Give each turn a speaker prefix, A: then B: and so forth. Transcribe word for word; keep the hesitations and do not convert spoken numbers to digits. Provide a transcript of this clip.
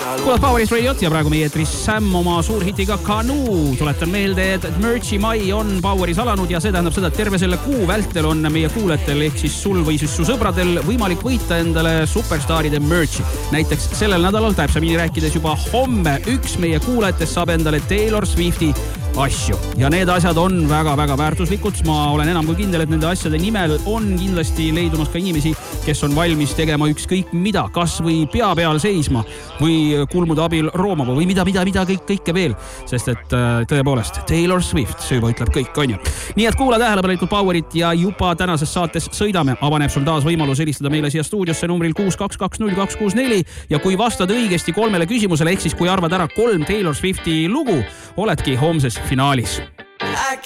A: Kuulad Poweris Radiot ja praegu meie eetris Sam oma suurhitiga Canoe. Tuletan meelde, et Merchi mai on Poweris alanud ja see tähendab seda, et terve selle kuu vältel on meie kuulajatel ehk siis sul või siis su sõbradel võimalik võita endale superstaaride Merchi. Näiteks sellel nädalal täpsemini rääkides juba homme üks meie kuulajatest saab endale Taylor Swifti asju. Ja need asjad on väga-väga väärtuslikud. Ma olen enam kui kindel, et nende asjade nimel on kindlasti leidumas ka inimesi, kes on valmis tegema ükskõik mida, kas või pea peal seisma või kulmude abil roomama või mida, mida, mida kõik, kõike veel. Sest et tõepoolest Taylor Swift, see juba ütleb kõik, on ju. Nii et kuula tähelepanelikult Powerit ja juba tänases saates sõidame. Avaneb sul taas võimalus helistada meile siia stuudiosse numbril kuus kaks kaks null kaks kuus neli ja kui vastad õigesti kolmele küsimusele, ehk siis kui arvad ära kolm Taylor Swifti lugu, oledki homses finaalis. I